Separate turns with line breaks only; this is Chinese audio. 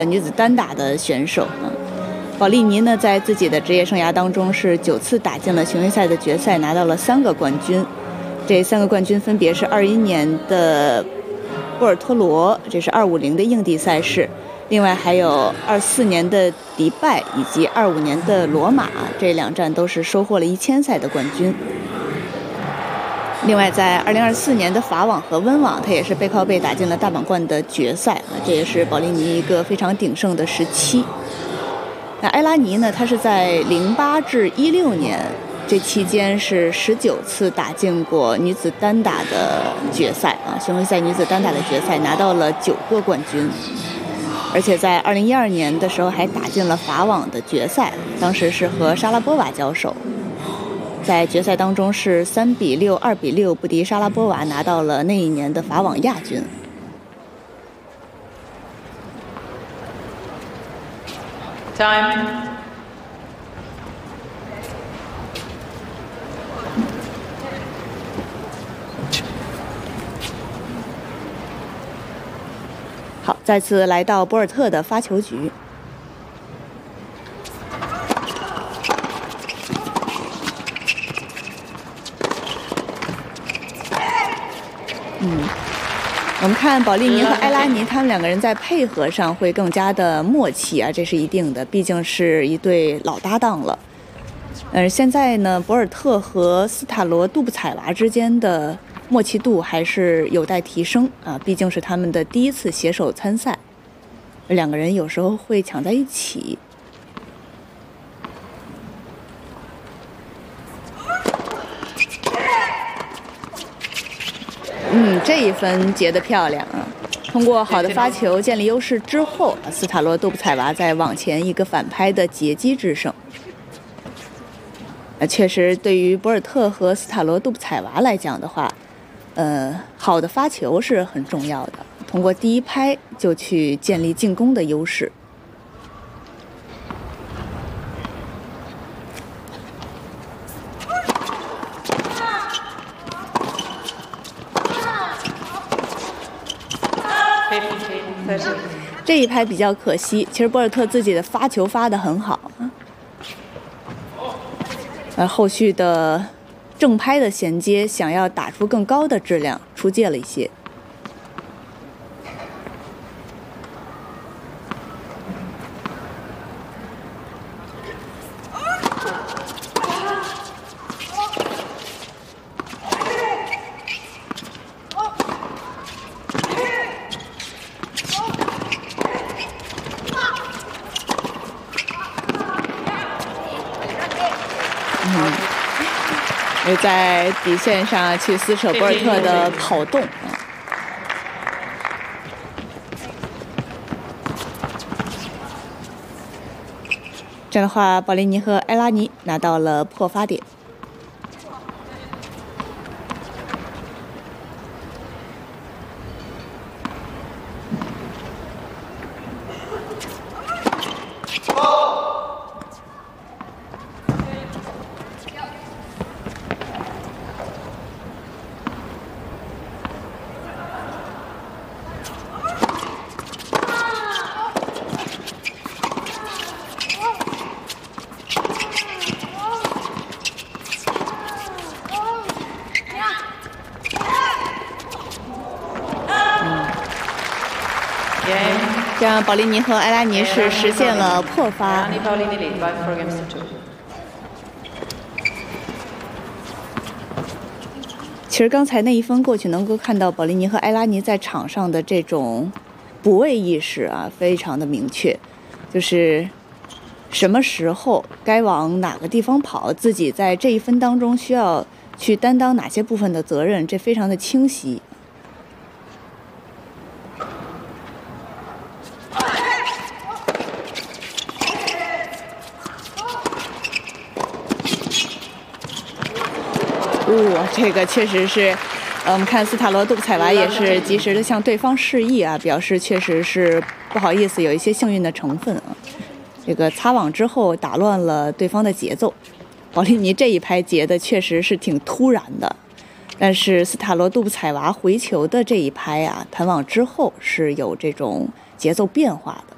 女子单打的选手啊。保利尼呢，在自己的职业生涯当中是9次打进了巡回赛的决赛，拿到了3个冠军。这3个冠军分别是21年的波尔托罗，这是250的硬地赛事，另外还有24年的迪拜以及25年的罗马，这2站都是收获了1000赛的冠军。另外，在2024年的法网和温网，他也是背靠背打进了大满贯的决赛啊，这也是保利尼一个非常鼎盛的时期。那埃拉尼呢，他是在08至16年这期间是19次打进过女子单打的决赛啊，巡回赛女子单打的决赛拿到了9个冠军，而且在2012年的时候还打进了法网的决赛，当时是和莎拉波娃交手。在决赛当中是3比6、2比6不敌莎拉波娃，拿到了那一年的法网亚军。
Time.
好，再次来到博尔特的发球局。我们看保利尼和埃拉尼，他们2个人在配合上会更加的默契啊，这是一定的，毕竟是一对老搭档了。现在呢，博尔特和斯塔罗杜布采娃之间的默契度还是有待提升啊，毕竟是他们的第1次携手参赛，2个人有时候会抢在一起。这一分截得漂亮啊！通过好的发球建立优势之后，斯塔罗杜布采娃在网前一个反拍的截击制胜。确实，对于博尔特和斯塔罗杜布采娃来讲的话，好的发球是很重要的。通过第1拍就去建立进攻的优势。这一拍比较可惜，其实博尔特自己的发球发得很好，后续的正拍的衔接想要打出更高的质量，出界了一些。在底线上去撕扯博尔特的跑动这样的话，保利尼和埃拉尼拿到了破发点。这样，保利尼和埃拉尼是实现了破发。其实刚才那一分过去，能够看到保利尼和埃拉尼在场上的这种补位意识啊，非常的明确，就是什么时候该往哪个地方跑，自己在这一分当中需要去担当哪些部分的责任，这非常的清晰。这个确实是，我们看斯塔罗杜布采娃也是及时的向对方示意啊，表示确实是不好意思，有一些幸运的成分啊。这个擦网之后打乱了对方的节奏，保利尼这一拍截的确实是挺突然的，但是斯塔罗杜布采娃回球的这一拍啊，弹网之后是有这种节奏变化的。